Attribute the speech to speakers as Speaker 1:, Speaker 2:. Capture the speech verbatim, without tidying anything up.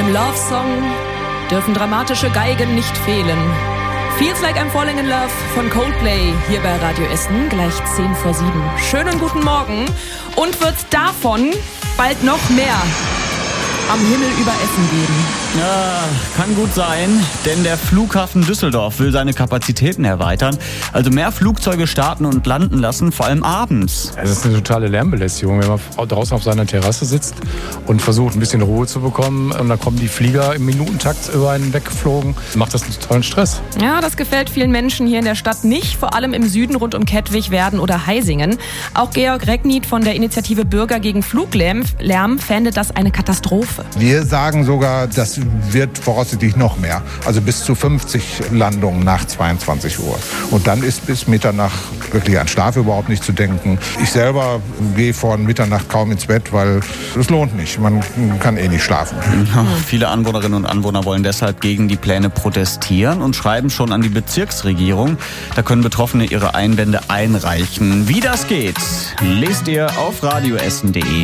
Speaker 1: Beim Love Song dürfen dramatische Geigen nicht fehlen. Feels Like I'm Falling in Love von Coldplay hier bei Radio Essen, gleich zehn vor sieben. Schönen guten Morgen und wird davon bald noch mehr am Himmel über Essen geben.
Speaker 2: Ja, kann gut sein, denn der Flughafen Düsseldorf will seine Kapazitäten erweitern. Also mehr Flugzeuge starten und landen lassen, vor allem abends.
Speaker 3: Das ist eine totale Lärmbelästigung, wenn man draußen auf seiner Terrasse sitzt und versucht, ein bisschen Ruhe zu bekommen. Und dann kommen die Flieger im Minutentakt über einen weggeflogen. Macht das einen tollen Stress.
Speaker 1: Ja, das gefällt vielen Menschen hier in der Stadt nicht, vor allem im Süden rund um Kettwig, Werden oder Heisingen. Auch Georg Recknied von der Initiative Bürger gegen Fluglärm Lärm fände das eine Katastrophe.
Speaker 4: Wir sagen sogar, das wird voraussichtlich noch mehr. Also bis zu fünfzig Landungen nach zweiundzwanzig Uhr. Und dann ist bis Mitternacht wirklich an Schlaf überhaupt nicht zu denken. Ich selber gehe vor Mitternacht kaum ins Bett, weil es lohnt nicht. Man kann eh nicht schlafen.
Speaker 2: Ja, viele Anwohnerinnen und Anwohner wollen deshalb gegen die Pläne protestieren und schreiben schon an die Bezirksregierung. Da können Betroffene ihre Einwände einreichen. Wie das geht, lest ihr auf radioessen punkt de.